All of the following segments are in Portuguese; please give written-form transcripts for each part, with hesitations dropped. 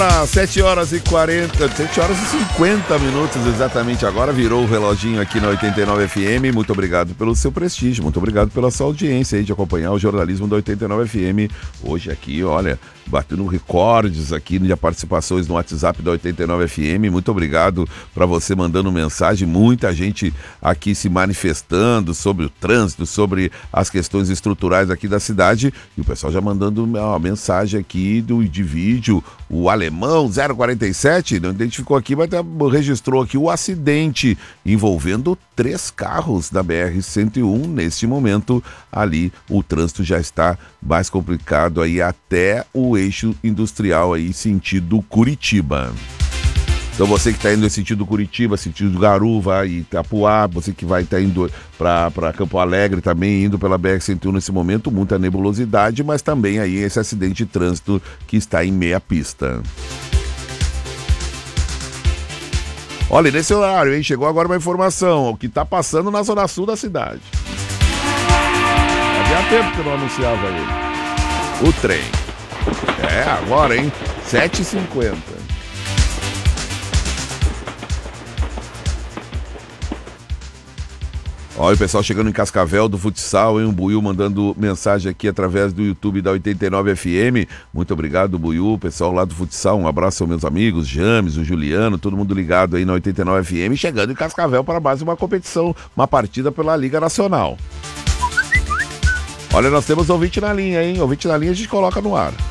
7 horas e 50 minutos exatamente agora, virou o reloginho aqui na 89 FM. Muito obrigado pelo seu prestígio, muito obrigado pela sua audiência aí de acompanhar o jornalismo da 89 FM. Hoje aqui, olha, batendo recordes aqui de participações no WhatsApp da 89 FM. Muito obrigado para você mandando mensagem, muita gente aqui se manifestando sobre o trânsito, sobre as questões estruturais aqui da cidade, e o pessoal já mandando uma mensagem aqui de vídeo. O alemão 047 não identificou aqui, mas registrou aqui o acidente envolvendo 3 carros da BR-101. Neste momento, ali o trânsito já está mais complicado aí até o eixo industrial aí, sentido Curitiba. Então você que está indo em sentido Curitiba, sentido Garuva e Itapuá, você que vai estar indo para Campo Alegre também, indo pela BR-101 nesse momento, muita nebulosidade, mas também aí esse acidente de trânsito que está em meia pista. Olha, nesse horário, hein? Chegou agora uma informação, o que está passando na zona sul da cidade. Havia tempo que eu não anunciava ele. O trem. É, agora, hein? 7h50. Olha o pessoal chegando em Cascavel do futsal, hein? O Buiu mandando mensagem aqui através do YouTube da 89 FM. Muito obrigado, Buiu, pessoal lá do futsal. Um abraço aos meus amigos, James, o Juliano, todo mundo ligado aí na 89 FM, chegando em Cascavel para mais uma competição, uma partida pela Liga Nacional. Olha, nós temos ouvinte na linha, hein? Ouvinte na linha a gente coloca no ar.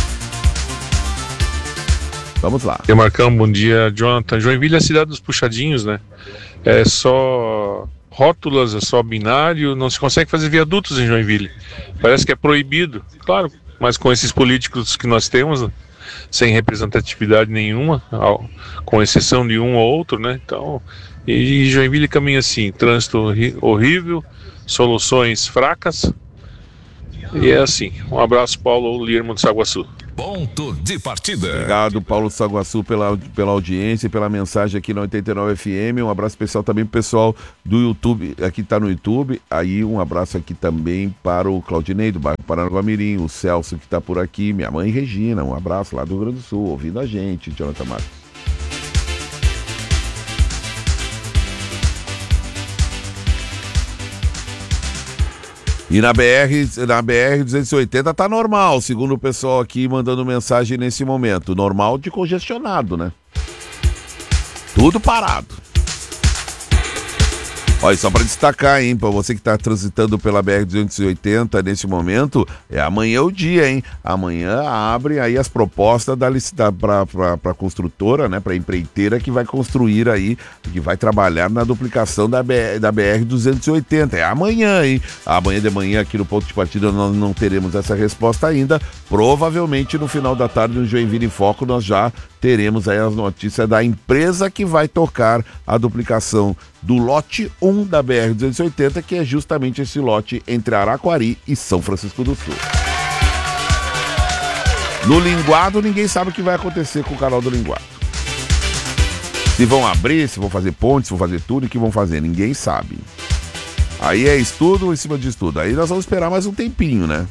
Vamos lá. E Marcão, bom dia, Jonathan. Joinville é a cidade dos puxadinhos, né? É só rótulas, é só binário, não se consegue fazer viadutos em Joinville. Parece que é proibido, claro, mas com esses políticos que nós temos, sem representatividade nenhuma, com exceção de um ou outro, né? Então, e Joinville caminha assim, trânsito horrível, soluções fracas, e é assim. Um abraço, Paulo Lirmo de Saguaçu. Ponto de partida. Obrigado, Paulo Saguaçu, pela audiência e pela mensagem aqui na 89 FM. Um abraço especial também pro pessoal do YouTube, aqui tá no YouTube. Aí um abraço aqui também para o Claudinei, do bairro Paranaguamirim, o Celso que tá por aqui, minha mãe Regina, um abraço lá do Rio Grande do Sul, ouvindo a gente, Jonathan Marcos. E na BR-280 tá normal, segundo o pessoal aqui mandando mensagem nesse momento. Normal de congestionado, né? Tudo parado. Olha, só para destacar, hein, para você que está transitando pela BR-280 nesse momento, amanhã o dia, hein? Amanhã abre aí as propostas para a construtora, né, para a empreiteira que vai construir aí, que vai trabalhar na duplicação da BR-280. É amanhã, hein? Amanhã de manhã aqui no ponto de partida nós não teremos essa resposta ainda. Provavelmente no final da tarde no Joinville em Foco nós já teremos aí as notícias da empresa que vai tocar a duplicação do lote 1 da BR-280, que é justamente esse lote entre Araquari e São Francisco do Sul. No Linguado, ninguém sabe o que vai acontecer com o canal do Linguado. Se vão abrir, se vão fazer pontes, se vão fazer tudo, o que vão fazer, ninguém sabe. Aí é estudo em cima de estudo. Aí nós vamos esperar mais um tempinho, né?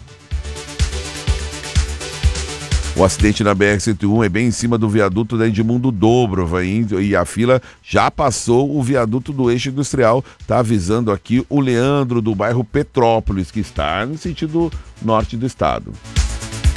O acidente na BR-101 é bem em cima do viaduto da Edmundo Dobrova, e a fila já passou o viaduto do eixo industrial. Tá avisando aqui o Leandro do bairro Petrópolis, que está no sentido norte do estado.